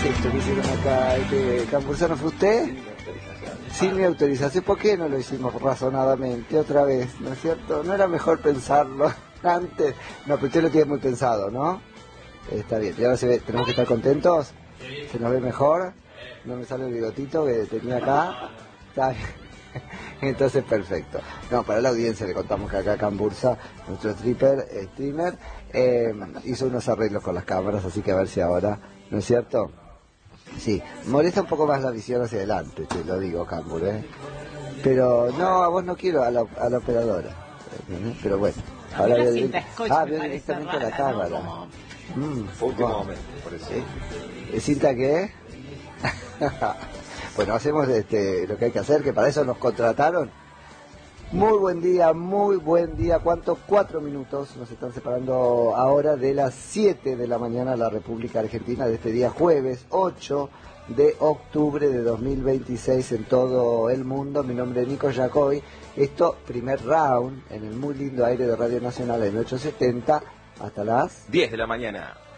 es esto que hicieron acá? ¿Campuzano fue usted? Sin mi autorización. ¿Por qué no lo hicimos razonadamente otra vez? ¿No es cierto? ¿No era mejor pensarlo antes? No, pero usted lo tiene muy pensado, ¿no? Está bien. Y ahora se ve, tenemos que estar contentos. ¿Se nos ve mejor? No me sale el bigotito que tenía acá. Está bien. Entonces, perfecto. No, para la audiencia le contamos que acá Cambursa, nuestro streamer, hizo unos arreglos con las cámaras, así que a ver si ahora, ¿no es cierto? Sí, molesta un poco más la visión hacia adelante, te lo digo, Cambur, ¿eh? Pero no, a vos no quiero, a la operadora. Pero bueno. Ahora veo directamente a la cámara. ¿No? Último momento, por eso. ¿Cinta qué? Bueno, hacemos lo que hay que hacer, que para eso nos contrataron. Muy buen día. ¿Cuánto? 4 minutos nos están separando ahora de las 7 de la mañana la República Argentina de este día jueves 8 de octubre de 2026 en todo el mundo. Mi nombre es Nico Jacobi. Esto, primer round en el muy lindo aire de Radio Nacional en 870 hasta las 10 de la mañana.